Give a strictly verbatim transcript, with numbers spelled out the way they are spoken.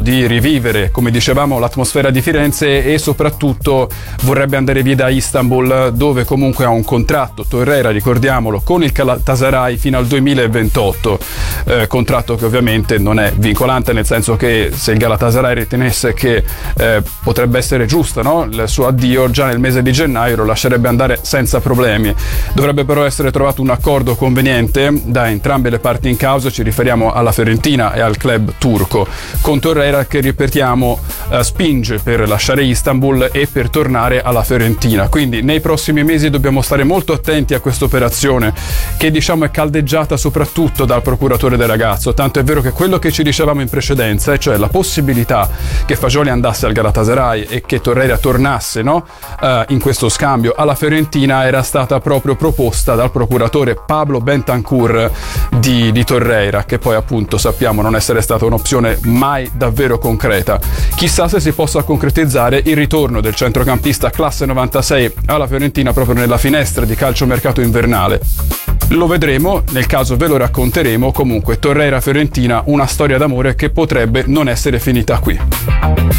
di rivivere, come dicevamo, l'atmosfera di Firenze e soprattutto vorrebbe andare via da Istanbul, dove comunque ha un contratto, Torreira, ricordiamolo, con il Galatasaray fino al duemilaventotto, eh, contratto che ovviamente non è vincolante, nel senso che se il Galatasaray ritenesse che eh, potrebbe essere giusto, no, il suo addio, già nel mese di gennaio lo lascerebbe andare senza problemi. Dovrebbe però essere trovato un accordo conveniente da entrambe le parti in causa, ci riferiamo alla Fiorentina e al club turco, con Torreira che, ripetiamo, eh, spinge per lasciare Istanbul e per tornare alla Fiorentina. Quindi nei prossimi mesi dobbiamo stare molto attenti a questa operazione, che diciamo è caldeggiata soprattutto dal procuratore del ragazzo, tanto è vero che quello che ci dicevamo in precedenza, e cioè la possibilità che Fagioli andasse al Galatasaray e che Torreira tornasse, no, uh, in questo scambio alla Fiorentina, era stata proprio proposta dal procuratore Pablo Bentancur di, di Torreira, che poi appunto sappiamo non essere stata un'opzione mai davvero concreta. Chissà se si possa concretizzare il ritorno del centrocampista classe novantasei alla Fiorentina proprio nella finestra di calciomercato invernale. Lo vedremo, nel caso ve lo racconteremo. Comunque Torreira Fiorentina, una storia d'amore che potrebbe non essere finita qui.